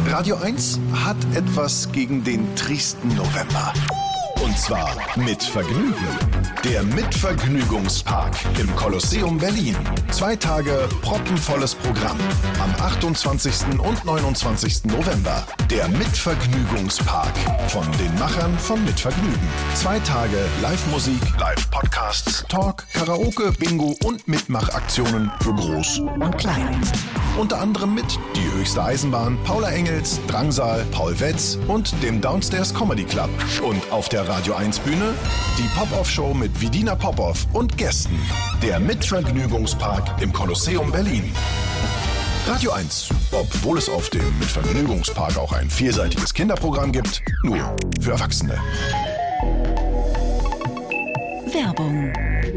Radio 1 hat etwas gegen den tristen November. Und zwar mit Vergnügen. Der Mitvergnügungspark im Kolosseum Berlin. 2 Tage proppenvolles Programm. Am 28. und 29. November. Der Mitvergnügungspark von den Machern von Mitvergnügen. 2 Tage Live-Musik, Live-Podcasts, Talk, Karaoke, Bingo und Mitmachaktionen für Groß und Klein. Unter anderem mit Die höchste Eisenbahn, Paula Engels, Drangsal, Paul Wetz und dem Downstairs Comedy Club. Und auf der Radio 1 Bühne die Pop-Off-Show mit Vidina Popoff und Gästen. Der Mitvergnügungspark im Kolosseum Berlin. Radio 1, obwohl es auf dem Mitvergnügungspark auch ein vielseitiges Kinderprogramm gibt, nur für Erwachsene. Werbung.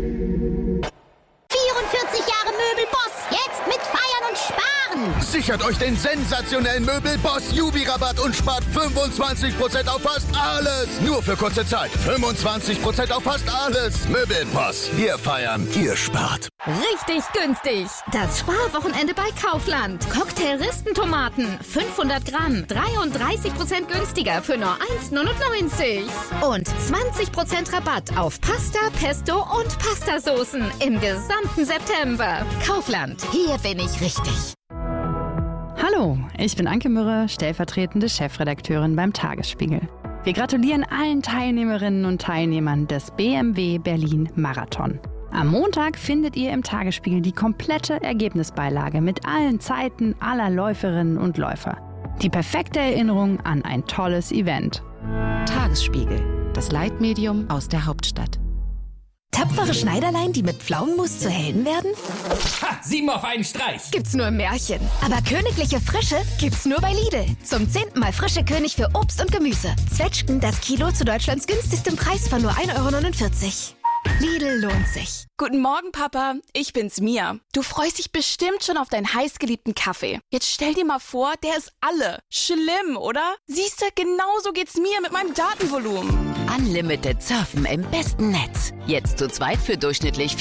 44 Jahre Möbelboss, jetzt mit Feiern und Sparen. Sichert euch den sensationellen Möbelboss Jubi-Rabatt und spart 25% auf fast alles. Nur für kurze Zeit. 25% auf fast alles. Möbelboss. Wir feiern, ihr spart. Richtig günstig. Das Sparwochenende bei Kaufland. Cocktail-Ristentomaten, 500 Gramm, 33% günstiger für nur 1,99. Und 20% Rabatt auf Pasta, Pesto und Pastasoßen im gesamten September. Kaufland, hier bin ich richtig. Hallo, ich bin Anke Mürre, stellvertretende Chefredakteurin beim Tagesspiegel. Wir gratulieren allen Teilnehmerinnen und Teilnehmern des BMW Berlin Marathon. Am Montag findet ihr im Tagesspiegel die komplette Ergebnisbeilage mit allen Zeiten aller Läuferinnen und Läufer. Die perfekte Erinnerung an ein tolles Event. Tagesspiegel, das Leitmedium aus der Hauptstadt. Tapfere Schneiderlein, die mit Pflaumenmus zu Helden werden? Ha! 7 auf einen Streich! Gibt's nur im Märchen. Aber königliche Frische gibt's nur bei Lidl. Zum 10. Mal frische König für Obst und Gemüse. Zwetschgen das Kilo zu Deutschlands günstigstem Preis von nur 1,49 €. Lidl lohnt sich. Guten Morgen, Papa. Ich bin's, Mia. Du freust dich bestimmt schon auf deinen heißgeliebten Kaffee. Jetzt stell dir mal vor, der ist alle. Schlimm, oder? Siehste, genauso geht's mir mit meinem Datenvolumen. Unlimited Surfen im besten Netz. Jetzt zu zweit für durchschnittlich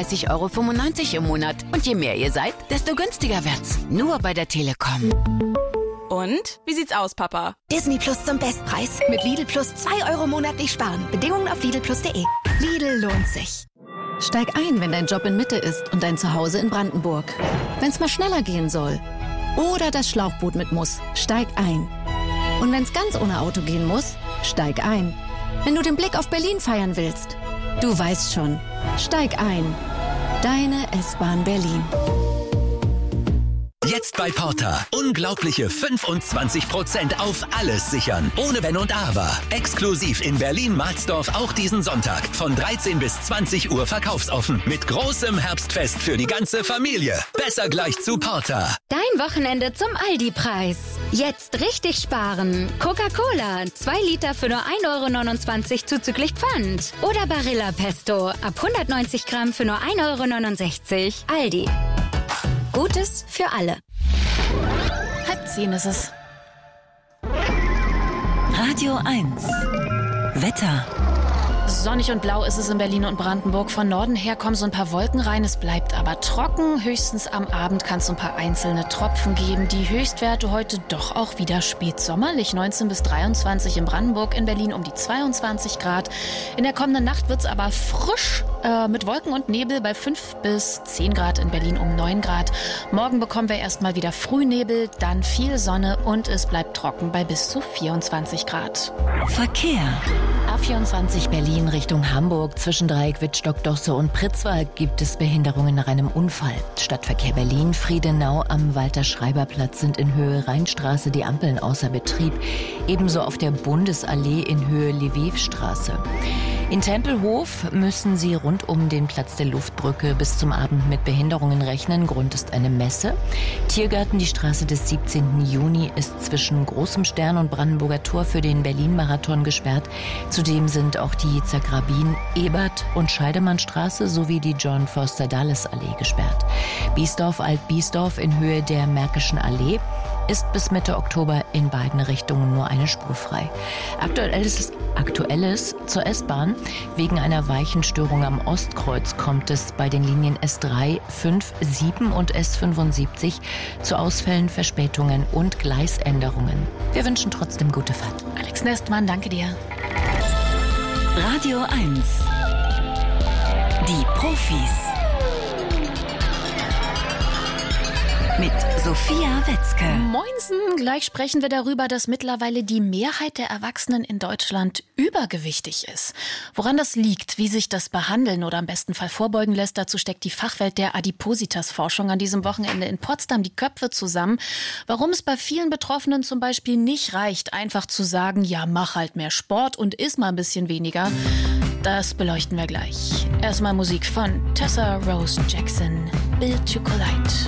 34,95 € im Monat. Und je mehr ihr seid, desto günstiger wird's. Nur bei der Telekom. Und? Wie sieht's aus, Papa? Disney Plus zum Bestpreis. Mit Lidl Plus 2 € monatlich sparen. Bedingungen auf lidlplus.de. Lidl lohnt sich. Steig ein, wenn dein Job in Mitte ist und dein Zuhause in Brandenburg. Wenn's mal schneller gehen soll. Oder das Schlauchboot mit muss. Steig ein. Und wenn's ganz ohne Auto gehen muss, steig ein. Wenn du den Blick auf Berlin feiern willst. Du weißt schon. Steig ein. Deine S-Bahn Berlin. Jetzt bei Porter. Unglaubliche 25% auf alles sichern. Ohne Wenn und Aber. Exklusiv in Berlin-Marsdorf auch diesen Sonntag. Von 13 bis 20 Uhr verkaufsoffen. Mit großem Herbstfest für die ganze Familie. Besser gleich zu Porter. Dein Wochenende zum Aldi-Preis. Jetzt richtig sparen. Coca-Cola, 2 Liter für nur 1,29 € zuzüglich Pfand. Oder Barilla Pesto, ab 190 Gramm für nur 1,69 €. Aldi. Gutes für alle. 9:30 ist es. Radio 1. Wetter. Sonnig und blau ist es in Berlin und Brandenburg. Von Norden her kommen so ein paar Wolken rein. Es bleibt aber trocken. Höchstens am Abend kann es so ein paar einzelne Tropfen geben. Die Höchstwerte heute doch auch wieder spätsommerlich. 19 bis 23 in Brandenburg, in Berlin um die 22 Grad. In der kommenden Nacht wird es aber frisch mit Wolken und Nebel bei 5 bis 10 Grad, in Berlin um 9 Grad. Morgen bekommen wir erstmal wieder Frühnebel, dann viel Sonne und es bleibt trocken bei bis zu 24 Grad. Verkehr. A24 Berlin Richtung Hamburg. Zwischen Dreieck Wittstock-Dosse und Pritzwalk gibt es Behinderungen nach einem Unfall. Stadtverkehr Berlin, Friedenau am Walter-Schreiber-Platz sind in Höhe Rheinstraße die Ampeln außer Betrieb. Ebenso auf der Bundesallee in Höhe Lviv-Straße. In Tempelhof müssen Sie rund um den Platz der Luftbrücke bis zum Abend mit Behinderungen rechnen. Grund ist eine Messe. Tiergarten, die Straße des 17. Juni, ist zwischen Großem Stern und Brandenburger Tor für den Berlin-Marathon gesperrt. Zudem sind auch die Yitzhak-Rabin, Ebert- und Scheidemannstraße sowie die John-Foster-Dulles-Allee gesperrt. Biesdorf, Alt-Biesdorf in Höhe der Märkischen Allee. ist bis Mitte Oktober in beiden Richtungen nur eine Spur frei. Aktuelles zur S-Bahn. Wegen einer Weichenstörung am Ostkreuz kommt es bei den Linien S3, 5, 7 und S75 zu Ausfällen, Verspätungen und Gleisänderungen. Wir wünschen trotzdem gute Fahrt. Alex Nestmann, danke dir. Radio 1. Die Profis. Mit Sophia Wetzke. Moinsen, gleich sprechen wir darüber, dass mittlerweile die Mehrheit der Erwachsenen in Deutschland übergewichtig ist. Woran das liegt, wie sich das behandeln oder im besten Fall vorbeugen lässt, dazu steckt die Fachwelt der Adipositas-Forschung an diesem Wochenende in Potsdam die Köpfe zusammen. Warum es bei vielen Betroffenen zum Beispiel nicht reicht, einfach zu sagen, ja, mach halt mehr Sport und iss mal ein bisschen weniger, das beleuchten wir gleich. Erstmal Musik von Tessa Rose Jackson, Built to Collide.